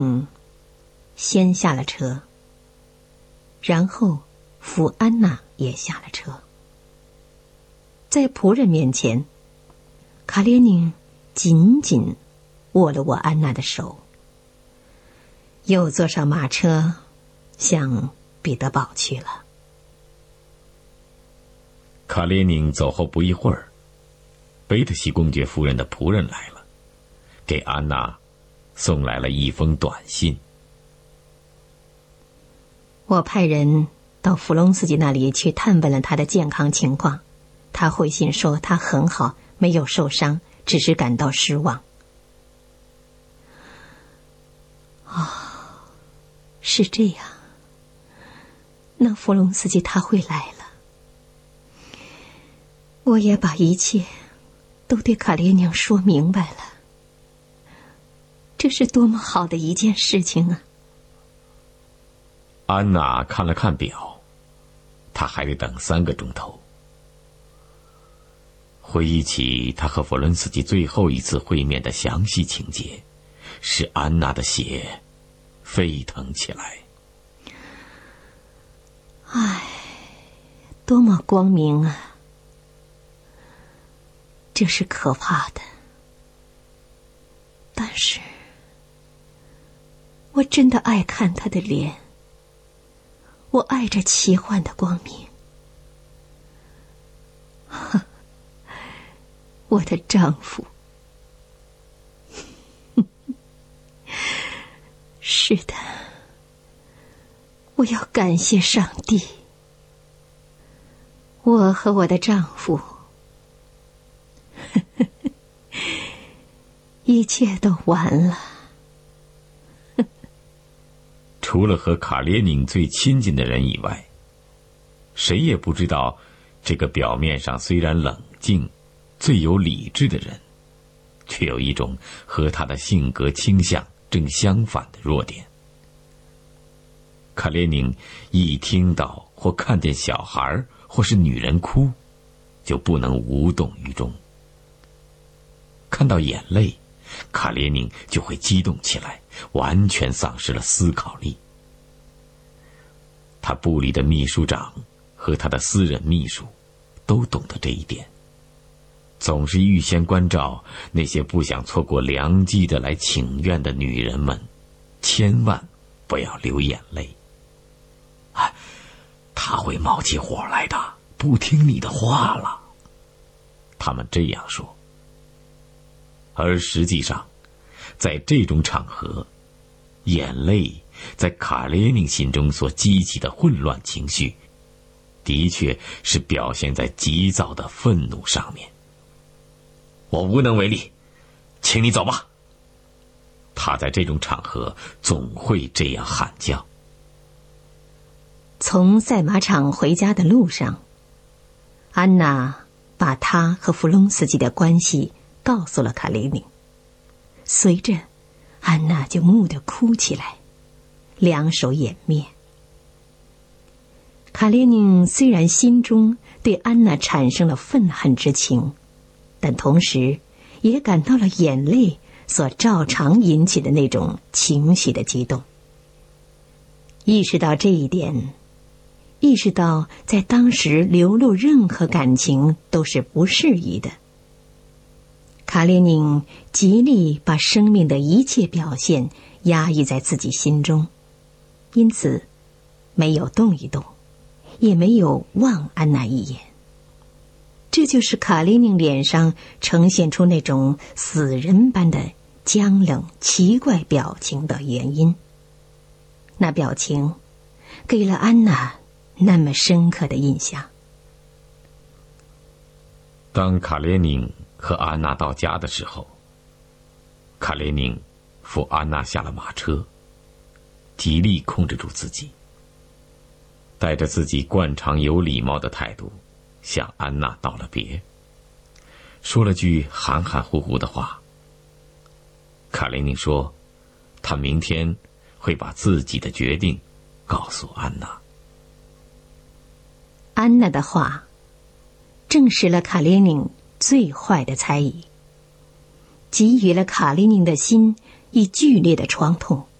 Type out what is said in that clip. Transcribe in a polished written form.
先下了车，然后扶安娜也下了车。在仆人面前，卡列宁紧紧握了握安娜的手，又坐上马车向彼得堡去了。 卡列宁走后不一会儿，贝特西公爵夫人的仆人来了，给安娜送来了一封短信。 我派人到弗隆斯基那里去探问了他的健康情况，他回信说他很好，没有受伤，只是感到失望。是这样，那弗隆斯基他会来了。我也把一切都对卡列宁说明白了，这是多么好的一件事情啊！ 安娜看了看表，她还得等3个钟头。回忆起她和弗伦斯基最后一次会面的详细情节，使安娜的血沸腾起来。 唉，多么光明啊！这是可怕的，但是我真的爱看他的脸，我爱这奇幻的光明。我的丈夫，是的，我要感谢上帝。我和我的丈夫一切都完了。 除了和卡列宁最亲近的人以外，谁也不知道这个表面上虽然冷静、最有理智的人，却有一种和他的性格倾向正相反的弱点。卡列宁一听到或看见小孩或是女人哭，就不能无动于衷。看到眼泪，卡列宁就会激动起来，完全丧失了思考力。他部里的秘书长和他的私人秘书都懂得这一点，总是预先关照那些不想错过良机的来请愿的女人们，千万不要流眼泪。他会冒起火来的，不听你的话了。他们这样说。而实际上，在这种场合，眼泪在卡列宁心中所激起的混乱情绪，的确是表现在急躁的愤怒上面。我无能为力，请你走吧。他在这种场合总会这样喊叫。 从赛马场回家的路上，安娜把她和弗隆斯基的关系告诉了卡列宁。随着，安娜就蓦地哭起来，两手掩面。卡列宁虽然心中对安娜产生了愤恨之情，但同时也感到了眼泪所照常引起的那种情绪的激动。意识到这一点，意识到在当时流露任何感情都是不适宜的，卡列宁极力把生命的一切表现压抑在自己心中，因此没有动一动，也没有望安娜一眼。这就是卡列宁脸上呈现出那种死人般的僵冷奇怪表情的原因。那表情给了安娜那么深刻的印象。 当卡列宁和安娜到家的时候，卡列宁扶安娜下了马车，极力控制住自己，带着自己惯常有礼貌的态度向安娜道了别，说了句含含糊糊的话。卡列宁说他明天会把自己的决定告诉安娜。 安娜的话证实了卡列宁最坏的猜疑，给予了卡列宁的心以剧烈的创痛。